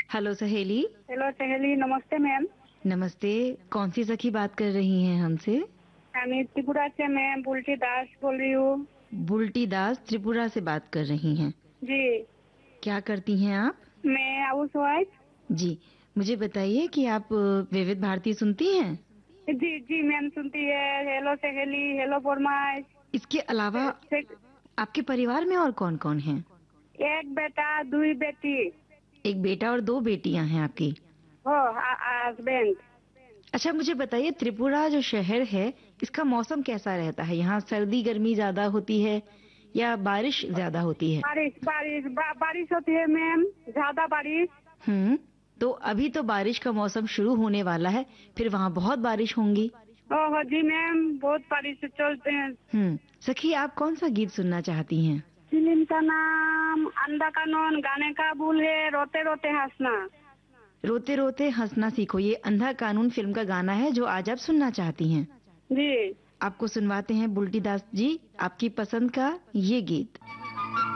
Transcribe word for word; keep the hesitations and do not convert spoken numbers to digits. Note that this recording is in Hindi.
हेलो सहेली। हेलो सहेली, नमस्ते मैम। नमस्ते। कौन सी सखी बात कर रही हैं हमसे? मैं त्रिपुरा से मैं बुल्टी दास बोल रही हूँ। बुल्टी दास त्रिपुरा से बात कर रही हैं। जी। क्या करती हैं आप? मैं हाउस वाइफ। जी, मुझे बताइए कि आप अ, विविध भारती सुनती हैं? जी जी मैम, सुनती है। हेलो सहेली, हेलो फरमाइश। इसके अलावा आपके परिवार में और कौन-कौन हैं? एक बेटा दुई बेटी। एक बेटा और दो बेटियां हैं आपकी। हो हस्बैंड। अच्छा, मुझे बताइए त्रिपुरा जो शहर है, इसका मौसम कैसा रहता है? यहाँ सर्दी गर्मी ज्यादा होती है या बारिश ज्यादा होती है? बारिश बारिश बा, बारिश होती है मैम, ज्यादा बारिश। हम्म। तो अभी तो बारिश का मौसम शुरू होने वाला है, फिर वहाँ बहुत बारिश होंगी। ओह जी मैम, बहुत बारिश चलते हैं। हम्म। सखी, आप कौन सा गीत सुनना चाहती हैं? फिल्म का नाम अंधा कानून, गाने का भूल है रोते रोते हंसना। रोते रोते हंसना सीखो, ये अंधा कानून फिल्म का गाना है जो आज आप सुनना चाहती हैं। जी। आपको सुनवाते हैं बुल्टी दास जी आपकी पसंद का ये गीत।